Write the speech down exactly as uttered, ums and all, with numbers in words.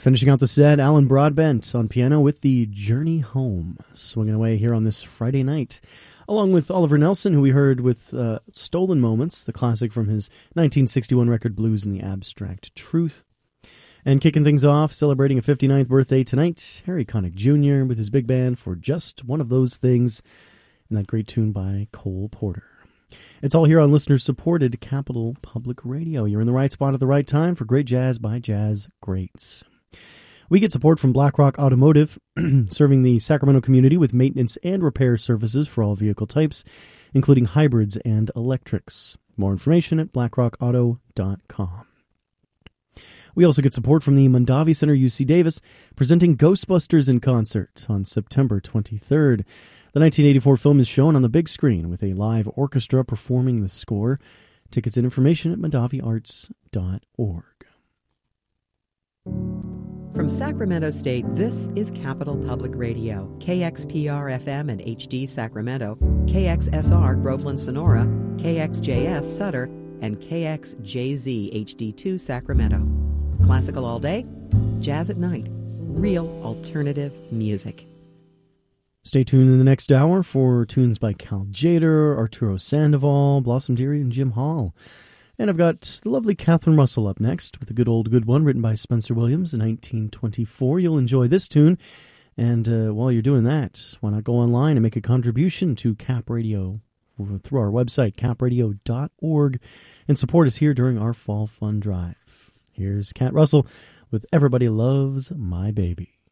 Finishing out the set, Alan Broadbent on piano with the Journey Home, swinging away here on this Friday night, along with Oliver Nelson, who we heard with uh, Stolen Moments, the classic from his nineteen sixty-one record Blues and the Abstract Truth. And kicking things off, celebrating a fifty-ninth birthday tonight, Harry Connick Junior with his big band for Just One of Those Things, and that great tune by Cole Porter. It's all here on listener-supported Capital Public Radio. You're in the right spot at the right time for great jazz by jazz greats. We get support from BlackRock Automotive, serving the Sacramento community with maintenance and repair services for all vehicle types, including hybrids and electrics. More information at blackrock auto dot com. We also get support from the Mondavi Center U C Davis, presenting Ghostbusters in concert on September twenty-third. The nineteen eighty-four film is shown on the big screen with a live orchestra performing the score. Tickets and information at mondavi arts dot org. From Sacramento State, this is Capital Public Radio, K X P R F M and H D Sacramento, K X S R Groveland Sonora, K X J S Sutter, and K X J Z H D two Sacramento. Classical all day, jazz at night, real alternative music. Stay tuned in the next hour for tunes by Cal Tjader, Arturo Sandoval, Blossom Dearie, and Jim Hall. And I've got the lovely Catherine Russell up next with a good old good one written by Spencer Williams in nineteen twenty-four. You'll enjoy this tune. And uh, while you're doing that, why not go online and make a contribution to Cap Radio through our website, cap radio dot org, and support us here during our Fall Fun Drive. Here's Cat Russell with Everybody Loves My Baby.